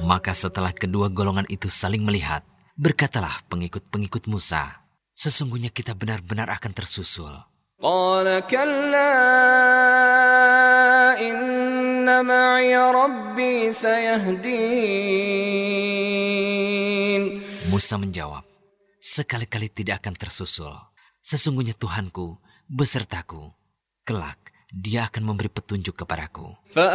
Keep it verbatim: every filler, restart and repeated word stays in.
Maka setelah kedua golongan itu saling melihat, berkatalah pengikut-pengikut Musa, sesungguhnya kita benar-benar akan tersusul. Qala kalla inna ma'iya rabbi sayahdin. Musa menjawab, sekali-kali tidak akan tersusul. Sesungguhnya Tuhanku besertaku. Kelak dia akan memberi petunjuk kepadaku.